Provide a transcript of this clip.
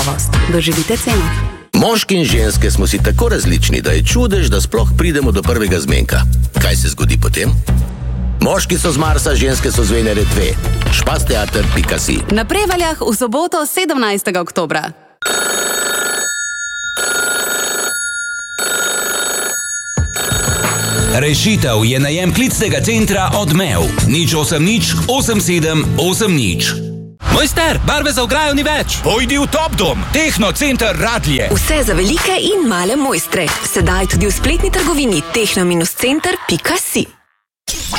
Doživite ceno. Moški in ženske smo si tako različni, da je čudež, da sploh pridemo do prvega zmenka. Kaj se zgodi potem? Moški so z Marsa, ženske so z Venere 2. Špasteater.si. Na Prevaljah v soboto 17. oktobra. Rešitev je najem klicnega centra Odmev. 080 87 80. Mojster, barve za ograjo ni več. Pojdi v Top Dom, Tehno Center Radlje. Vse za velike in male mojstre. Sedaj tudi v spletni trgovini tehno-center.si.